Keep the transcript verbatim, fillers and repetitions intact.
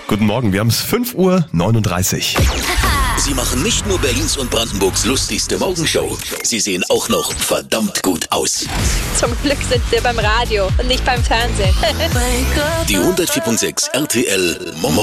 Guten Morgen, wir haben es fünf Uhr neununddreißig. Sie machen nicht nur Berlins und Brandenburgs lustigste Morgenshow, sie sehen auch noch verdammt gut aus. Zum Glück sind wir beim Radio und nicht beim Fernsehen. Die hundertvier Komma sechs R T L Morgen.